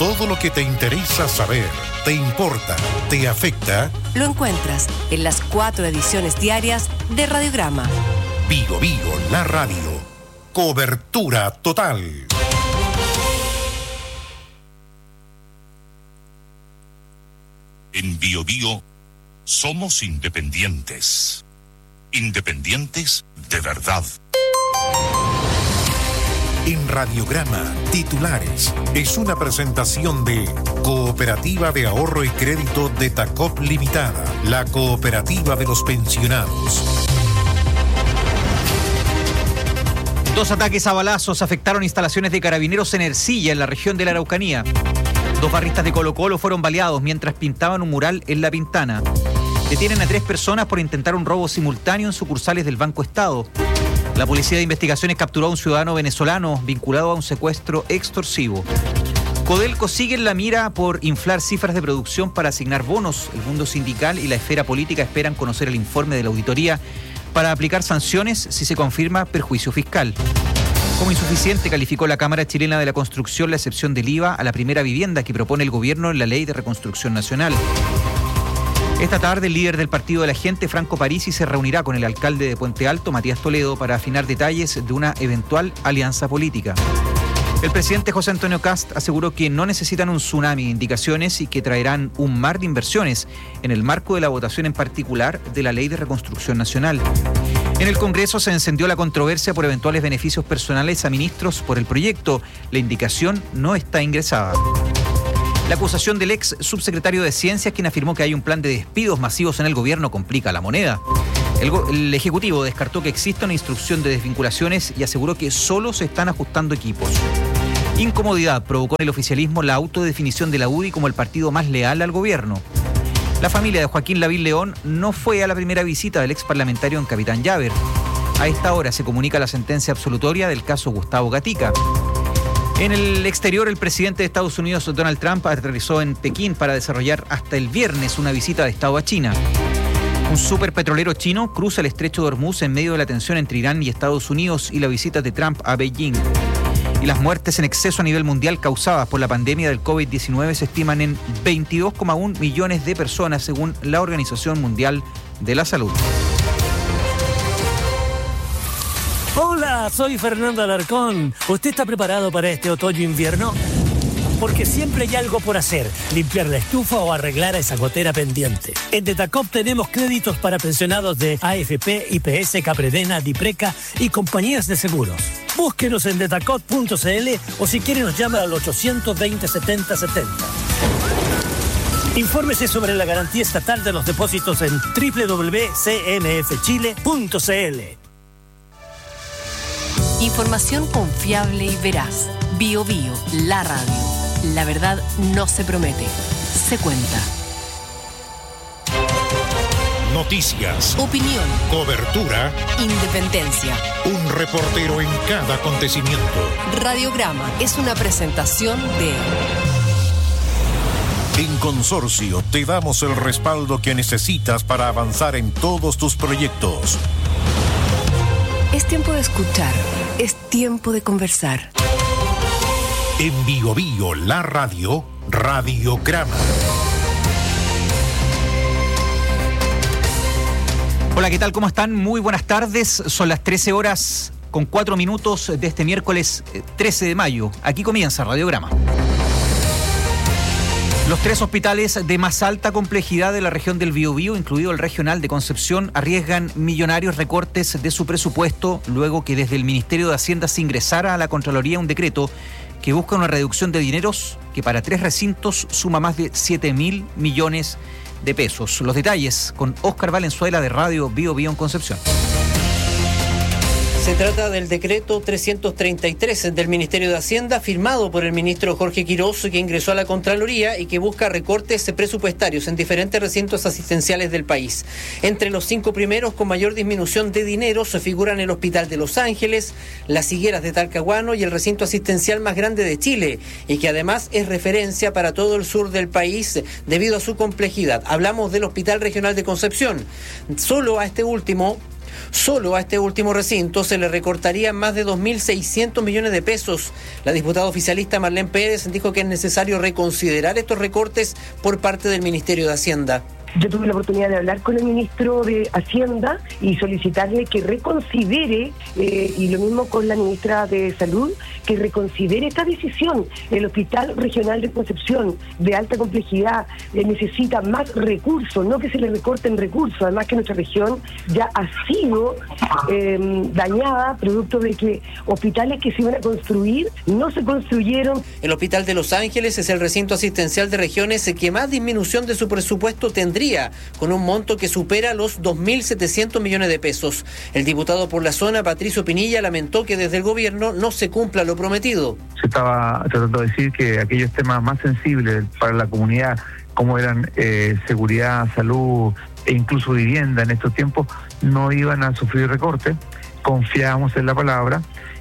Todo lo que te interesa saber, te importa, te afecta, lo encuentras en las 4 ediciones diarias de Radiograma. Bío Bío, la radio. Cobertura total. En Bío Bío somos independientes. Independientes de verdad. En Radiograma, titulares, es una presentación de Cooperativa de Ahorro y Crédito de Tacop Limitada, la cooperativa de los pensionados. 2 ataques a balazos afectaron instalaciones de carabineros en Ercilla, en la región de la Araucanía. 2 barristas de Colo-Colo fueron baleados mientras pintaban un mural en La Pintana. Detienen a 3 personas por intentar un robo simultáneo en sucursales del Banco Estado. La Policía de Investigaciones capturó a un ciudadano venezolano vinculado a un secuestro extorsivo. Codelco sigue en la mira por inflar cifras de producción para asignar bonos. El mundo sindical y la esfera política esperan conocer el informe de la auditoría para aplicar sanciones si se confirma perjuicio fiscal. Como insuficiente calificó la Cámara Chilena de la Construcción la excepción del IVA a la primera vivienda que propone el gobierno en la Ley de Reconstrucción Nacional. Esta tarde, el líder del Partido de la Gente, Franco Parisi, se reunirá con el alcalde de Puente Alto, Matías Toledo, para afinar detalles de una eventual alianza política. El presidente José Antonio Kast aseguró que no necesitan un tsunami de indicaciones y que traerán un mar de inversiones en el marco de la votación en particular de la Ley de Reconstrucción Nacional. En el Congreso se encendió la controversia por eventuales beneficios personales a ministros por el proyecto. La indicación no está ingresada. La acusación del ex subsecretario de Ciencias, quien afirmó que hay un plan de despidos masivos en el gobierno, complica la moneda. El Ejecutivo descartó que exista una instrucción de desvinculaciones y aseguró que solo se están ajustando equipos. Incomodidad provocó en el oficialismo la autodefinición de la UDI como el partido más leal al gobierno. La familia de Joaquín Lavín León no fue a la primera visita del ex parlamentario en Capitán Llaver. A esta hora se comunica la sentencia absolutoria del caso Gustavo Gatica. En el exterior, el presidente de Estados Unidos, Donald Trump, aterrizó en Pekín para desarrollar hasta el viernes una visita de Estado a China. Un superpetrolero chino cruza el estrecho de Hormuz en medio de la tensión entre Irán y Estados Unidos y la visita de Trump a Beijing. Y las muertes en exceso a nivel mundial causadas por la pandemia del COVID-19 se estiman en 22,1 millones de personas, según la Organización Mundial de la Salud. Hola, soy Fernando Alarcón. ¿Usted está preparado para este otoño-invierno? Porque siempre hay algo por hacer, limpiar la estufa o arreglar esa gotera pendiente. En Detacop tenemos créditos para pensionados de AFP, IPS, Capredena, Dipreca y compañías de seguros. Búsquenos en detacop.cl o si quiere nos llama al 820 70 70. Infórmese sobre la garantía estatal de los depósitos en www.cnfchile.cl. Información confiable y veraz. Bío Bío, la radio. La verdad no se promete, se cuenta. Noticias, Opinión, cobertura, independencia. un reportero en cada acontecimiento. Radiograma es una presentación de... En Consorcio te damos el respaldo que necesitas para avanzar en todos tus proyectos. Es tiempo de escuchar, es tiempo de conversar. En Bío Bío, la radio, Radiograma. Hola, ¿qué tal? ¿Cómo están? Muy buenas tardes. Son las 13:04 de este miércoles 13 de mayo. Aquí comienza Radiograma. Los 3 hospitales de más alta complejidad de la región del Biobío, incluido el regional de Concepción, arriesgan millonarios recortes de su presupuesto luego que desde el Ministerio de Hacienda se ingresara a la Contraloría un decreto que busca una reducción de dineros que para 3 recintos suma más de 7.000 millones de pesos. Los detalles con Óscar Valenzuela de Radio Bío Bío en Concepción. Se trata del decreto 333 del Ministerio de Hacienda, firmado por el ministro Jorge Quirós, que ingresó a la Contraloría y que busca recortes presupuestarios en diferentes recintos asistenciales del país. Entre los 5 primeros con mayor disminución de dinero se figuran el Hospital de Los Ángeles, las Higueras de Talcahuano y el recinto asistencial más grande de Chile, y que además es referencia para todo el sur del país debido a su complejidad. Hablamos del Hospital Regional de Concepción. Solo a este último Solo a este último recinto se le recortarían más de 2.600 millones de pesos. La diputada oficialista Marlene Pérez dijo que es necesario reconsiderar estos recortes por parte del Ministerio de Hacienda. Yo tuve la oportunidad de hablar con el ministro de Hacienda y solicitarle que reconsidere, y lo mismo con la ministra de Salud, que reconsidere esta decisión. El Hospital Regional de Concepción, de alta complejidad, necesita más recursos, no que se le recorten recursos, además que nuestra región ya ha sido dañada, producto de que hospitales que se iban a construir no se construyeron. El Hospital de Los Ángeles es el recinto asistencial de regiones que más disminución de su presupuesto tendría, con un monto que supera los 2.700 millones de pesos. El diputado por la zona, Patricio Pinilla, lamentó que desde el gobierno no se cumpla lo prometido. Se estaba tratando de decir que aquellos temas más sensibles para la comunidad, como eran seguridad, salud e incluso vivienda en estos tiempos, no iban a sufrir recortes. Confiábamos en la palabra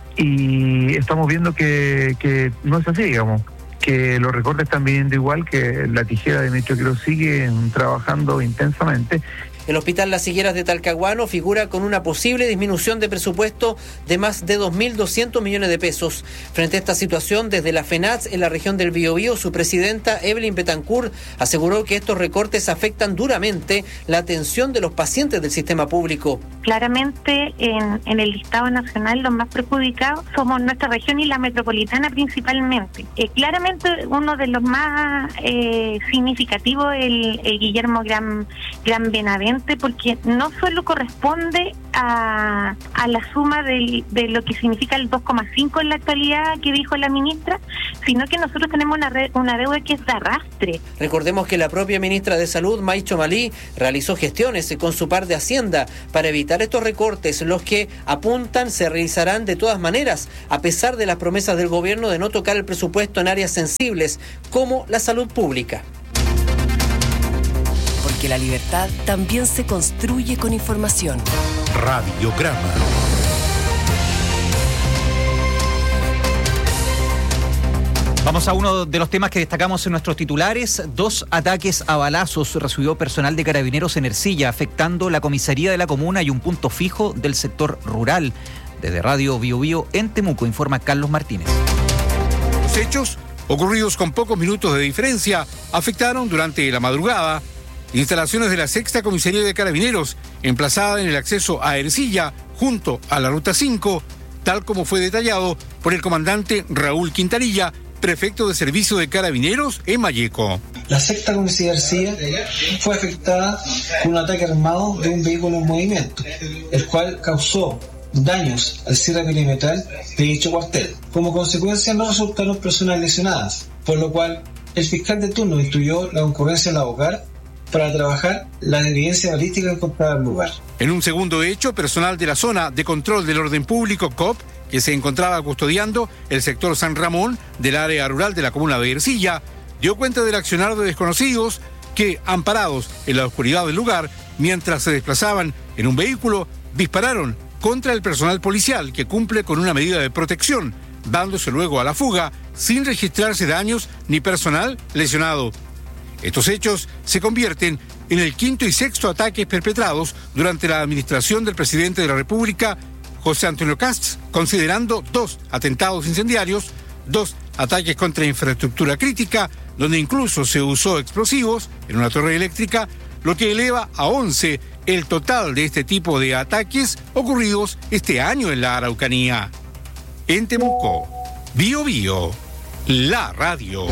y estamos viendo que no es así, digamos, que los recortes están viniendo igual, que la tijera de Ministro Quiroz sigue trabajando intensamente. El Hospital Las Higueras de Talcahuano figura con una posible disminución de presupuesto de más de 2.200 millones de pesos. Frente a esta situación, desde la FENATS en la región del Biobío, su presidenta Evelyn Betancourt aseguró que estos recortes afectan duramente la atención de los pacientes del sistema público. Claramente en el listado nacional los más perjudicados somos nuestra región y la metropolitana principalmente. Claramente uno de los más significativos el Guillermo Gran Benavente, porque no solo corresponde a la suma de lo que significa el 2,5 en la actualidad que dijo la ministra, sino que nosotros tenemos una deuda que es de arrastre. Recordemos que la propia ministra de Salud, Maicho Malí, realizó gestiones con su par de Hacienda para evitar estos recortes, los que apuntan se realizarán de todas maneras, a pesar de las promesas del gobierno de no tocar el presupuesto en áreas sensibles, como la salud pública. Que la libertad también se construye con información. Radiograma. Vamos a uno de los temas que destacamos en nuestros titulares. 2 ataques a balazos recibió personal de Carabineros en Ercilla, afectando la comisaría de la comuna y un punto fijo del sector rural. Desde Radio Biobío en Temuco, informa Carlos Martínez. Los hechos, ocurridos con pocos minutos de diferencia, afectaron durante la madrugada instalaciones de la 6ª Comisaría de Carabineros, emplazada en el acceso a Ercilla, junto a la Ruta 5, tal como fue detallado por el comandante Raúl Quintanilla, prefecto de Servicio de Carabineros en Malleco. La 6ª Comisaría de Ercilla fue afectada con un ataque armado de un vehículo en movimiento, el cual causó daños al cierre perimetral de dicho cuartel. Como consecuencia no resultaron personas lesionadas, por lo cual el fiscal de turno instruyó la concurrencia en la OCAR para trabajar la evidencia balística encontrada al lugar. En un segundo hecho, personal de la Zona de Control del Orden Público, COP, que se encontraba custodiando el sector San Ramón del área rural de la comuna de Ercilla, dio cuenta del accionar de desconocidos que, amparados en la oscuridad del lugar, mientras se desplazaban en un vehículo, dispararon contra el personal policial que cumple con una medida de protección, dándose luego a la fuga sin registrarse daños ni personal lesionado. Estos hechos se convierten en el 5º y 6º ataques perpetrados durante la administración del presidente de la República, José Antonio Kast, considerando 2 atentados incendiarios, 2 ataques contra infraestructura crítica, donde incluso se usó explosivos en una torre eléctrica, lo que eleva a 11 el total de este tipo de ataques ocurridos este año en la Araucanía. En Temuco, Biobío, la radio.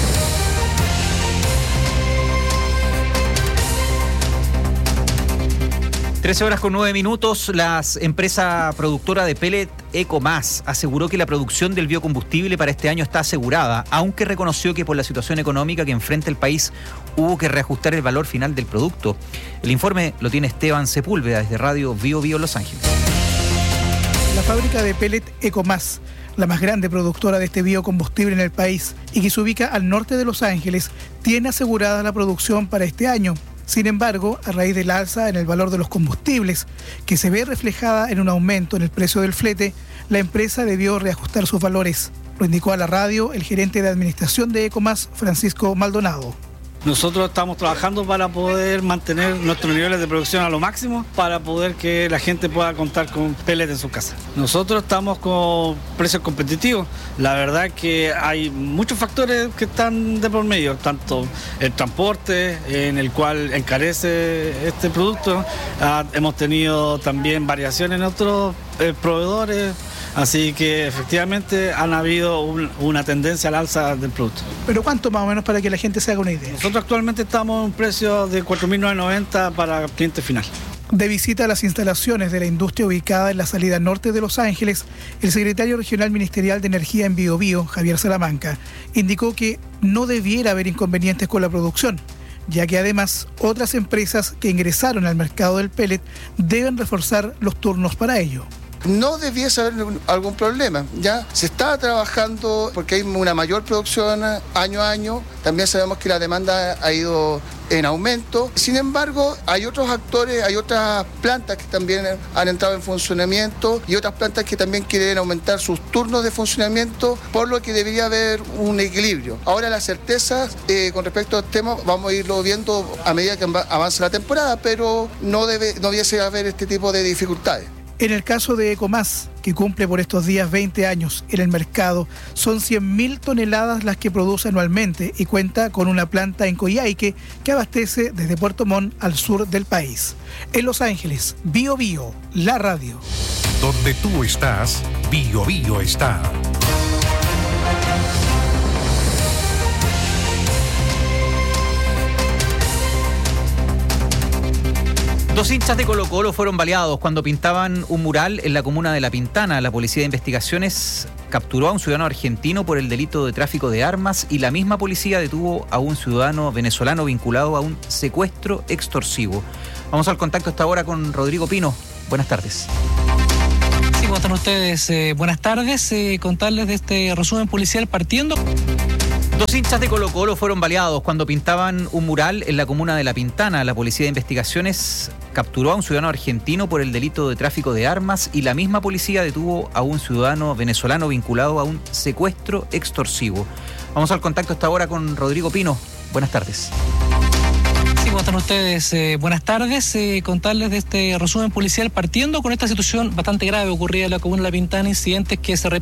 13:09. La empresa productora de pellet Ecomás aseguró que la producción del biocombustible para este año está asegurada, aunque reconoció que por la situación económica que enfrenta el país hubo que reajustar el valor final del producto. El informe lo tiene Esteban Sepúlveda desde Radio Biobío Los Ángeles. La fábrica de pellet Ecomás, la más grande productora de este biocombustible en el país y que se ubica al norte de Los Ángeles, tiene asegurada la producción para este año. Sin embargo, a raíz del alza en el valor de los combustibles, que se ve reflejada en un aumento en el precio del flete, la empresa debió reajustar sus valores. Lo indicó a la radio el gerente de administración de Ecomás, Francisco Maldonado. Nosotros estamos trabajando para poder mantener nuestros niveles de producción a lo máximo para poder que la gente pueda contar con pellet en su casa. Nosotros estamos con precios competitivos. La verdad que hay muchos factores que están de por medio, tanto el transporte, en el cual encarece este producto. Hemos tenido también variaciones en otros proveedores. Así que efectivamente han habido una tendencia al alza del producto. ¿Pero cuánto más o menos para que la gente se haga una idea? Nosotros actualmente estamos en un precio de 4.990 para cliente final. De visita a las instalaciones de la industria ubicada en la salida norte de Los Ángeles, el secretario regional ministerial de Energía en Biobío, Javier Salamanca, indicó que no debiera haber inconvenientes con la producción, ya que además otras empresas que ingresaron al mercado del pellet deben reforzar los turnos para ello. No debiese haber algún problema, ya se está trabajando porque hay una mayor producción año a año, también sabemos que la demanda ha ido en aumento, sin embargo hay otros actores, hay otras plantas que también han entrado en funcionamiento y otras plantas que también quieren aumentar sus turnos de funcionamiento, por lo que debería haber un equilibrio. Ahora las certezas con respecto al tema vamos a irlo viendo a medida que avance la temporada, pero no debiese haber este tipo de dificultades. En el caso de Ecomás, que cumple por estos días 20 años en el mercado, son 100.000 toneladas las que produce anualmente y cuenta con una planta en Coyhaique que abastece desde Puerto Montt al sur del país. En Los Ángeles, Biobío, la radio. Donde tú estás, Biobío está. Dos hinchas de Colo-Colo fueron baleados cuando pintaban un mural en la comuna de La Pintana. La Policía de Investigaciones capturó a un ciudadano argentino por el delito de tráfico de armas y la misma policía detuvo a un ciudadano venezolano vinculado a un secuestro extorsivo. Vamos al contacto hasta ahora con Rodrigo Pino. Buenas tardes. Sí, ¿cómo están ustedes? Buenas tardes. Contarles de este resumen policial partiendo. Dos hinchas de Colo-Colo fueron baleados cuando pintaban un mural en la comuna de La Pintana. La Policía de Investigaciones capturó a un ciudadano argentino por el delito de tráfico de armas y la misma policía detuvo a un ciudadano venezolano vinculado a un secuestro extorsivo. Vamos al contacto hasta ahora con Rodrigo Pino. Buenas tardes. Sí, ¿cómo están ustedes? Buenas tardes. Contarles de este resumen policial partiendo con esta situación bastante grave ocurrida en la comuna de La Pintana, incidentes que se